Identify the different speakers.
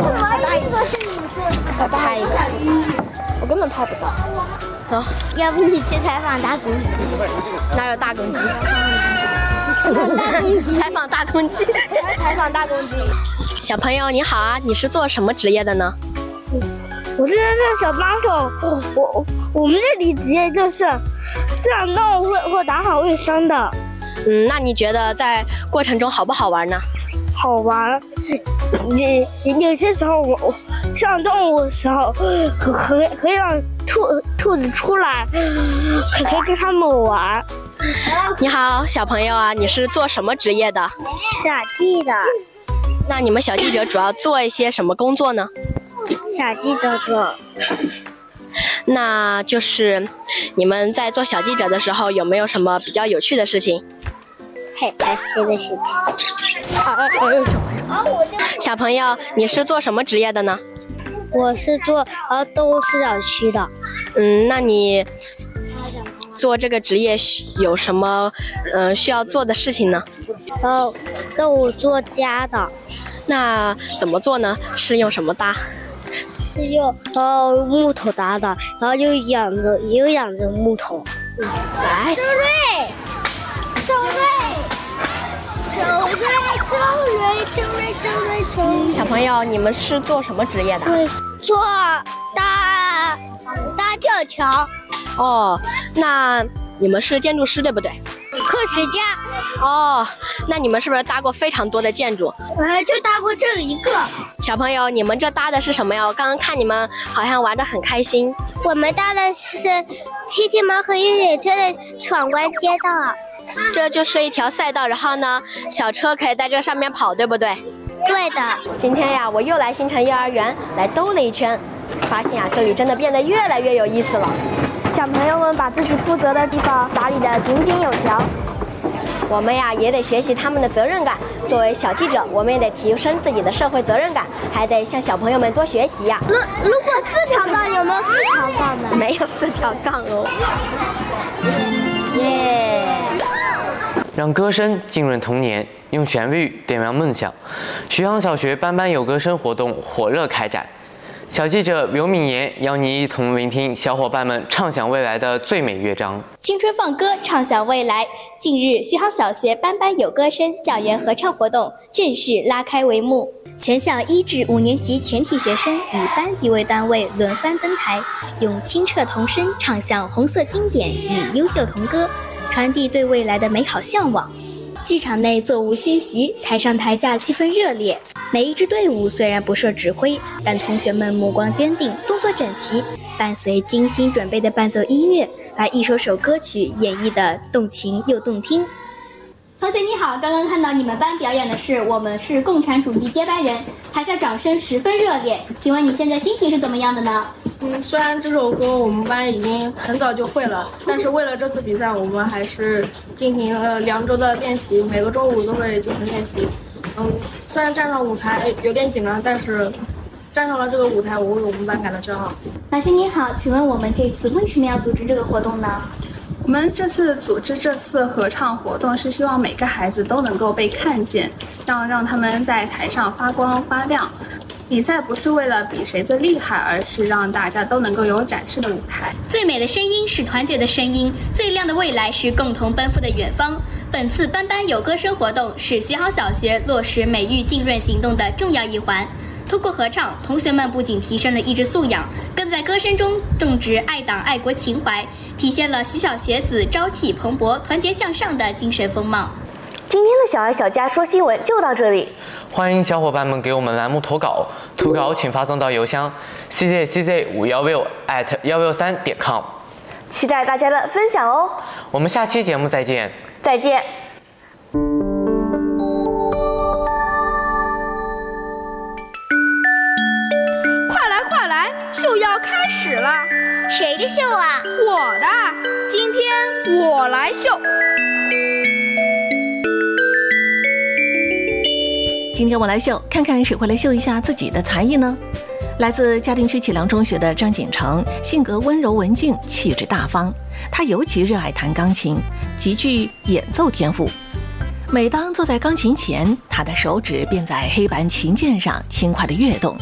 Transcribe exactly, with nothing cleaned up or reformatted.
Speaker 1: 我拍一个，我根本拍不到。走，
Speaker 2: 要不你去采访大公鸡？
Speaker 1: 哪有大公鸡？
Speaker 2: 大公鸡，
Speaker 1: 采访大公鸡，
Speaker 2: 采访大公鸡。
Speaker 1: 小朋友你好啊，你是做什么职业的呢？
Speaker 2: 我是这小帮手，我我们这里职业就是饲养动物或或打扫卫生的。
Speaker 1: 嗯，那你觉得在过程中好不好玩呢？
Speaker 2: 好玩，有有些时候我我饲养动物的时候，可可可以让兔兔子出来，可可以跟它们玩。
Speaker 1: 你好，小朋友啊，你是做什么职业的？
Speaker 2: 小记的。
Speaker 1: 那你们小记者主要做一些什么工作呢？
Speaker 2: 小记者做。
Speaker 1: 那就是你们在做小记者的时候，有没有什么比较有趣的事情？
Speaker 2: 很开心的事情。
Speaker 1: 啊啊啊！小朋友，小朋友，你是做什么职业的呢？
Speaker 2: 我是做呃动物饲养区的。
Speaker 1: 嗯，那你做这个职业有什么呃需要做的事情呢？
Speaker 2: 呃，动物做家的。
Speaker 1: 那怎么做呢？是用什么搭？
Speaker 2: 是用呃木头搭的，然后又养着又养着木头。
Speaker 1: 嗯、来。
Speaker 2: 周瑞，周瑞，周瑞，周瑞，周瑞，周瑞，周瑞。
Speaker 1: 小朋友，你们是做什么职业的？
Speaker 2: 做搭搭吊桥。
Speaker 1: 哦，那你们是建筑师对不对？
Speaker 2: 科学家。
Speaker 1: 哦，那你们是不是搭过非常多的建筑？
Speaker 2: 呃，就搭过这一个。
Speaker 1: 小朋友，你们这搭的是什么呀？我刚刚看你们好像玩得很开心。
Speaker 2: 我们搭的是七七猫和越野车的闯关街道。
Speaker 1: 这就是一条赛道，然后呢，小车可以在这上面跑，对不对？
Speaker 2: 对的。
Speaker 1: 今天呀，我又来新城幼儿园来兜了一圈，发现啊，这里真的变得越来越有意思了。
Speaker 3: 小朋友们把自己负责的地方打理得井井有条。
Speaker 1: 我们呀也得学习他们的责任感。作为小记者，我们也得提升自己的社会责任感，还得向小朋友们多学习呀。
Speaker 2: 如如果四条杠，有没有四条杠呢？
Speaker 1: 没有四条杠哦。耶！
Speaker 4: 让歌声浸润童年，用旋律点亮梦想。徐阳小学班班有歌声活动火热开展。小记者刘敏妍邀你一同聆听小伙伴们畅想未来的最美乐章。
Speaker 5: 青春放歌，畅想未来。近日，徐航小学班班有歌声校园合唱活动正式拉开帷幕。全校一至五年级全体学生以班级为单位轮番登台，用清澈童声唱响红色经典与优秀童歌，传递对未来的美好向往。剧场内座无虚席，台上台下气氛热烈。每一支队伍虽然不受指挥，但同学们目光坚定，动作整齐，伴随精心准备的伴奏音乐，把一首首歌曲演绎得动情又动听。同学你好，刚刚看到你们班表演的是《我们是共产主义接班人》，台下掌声十分热烈，请问你现在心情是怎么样的呢？
Speaker 6: 嗯，虽然这首歌我们班已经很早就会了，但是为了这次比赛，我们还是进行了两周的练习，每个周五都会进行练习。嗯，虽然站上舞台有点紧张，但是站上了这个舞台，我为我们班感到骄傲。
Speaker 5: 老师你好，请问我们这次为什么要组织这个活动呢？
Speaker 7: 我们这次组织这次合唱活动是希望每个孩子都能够被看见，让让他们在台上发光发亮。比赛不是为了比谁最厉害，而是让大家都能够有展示的舞台。
Speaker 5: 最美的声音是团结的声音，最亮的未来是共同奔赴的远方。本次班班有歌声活动是徐航小学落实美育浸润行动的重要一环。通过合唱，同学们不仅提升了意志素养，更在歌声中种植爱党爱国情怀，体现了徐小学子朝气蓬勃、团结向上的精神风貌。
Speaker 3: 今天的小爱小家说新闻就到这里，
Speaker 4: 欢迎小伙伴们给我们栏目投稿，投稿请发送到邮箱 c z c z 五一六 at 一六三点 com，
Speaker 3: 期待大家的分享哦。
Speaker 4: 我们下期节目再见。
Speaker 3: 再见。
Speaker 8: 快来快来，秀要开始了。
Speaker 2: 谁的秀啊？
Speaker 8: 我的，今天我来秀。
Speaker 9: 今天我来秀，看看谁会来秀一下自己的才艺呢？来自嘉定区启良中学的张景成，性格温柔文静，气质大方。他尤其热爱弹钢琴，极具演奏天赋。每当坐在钢琴前，他的手指便在黑板琴键上轻快地跃动。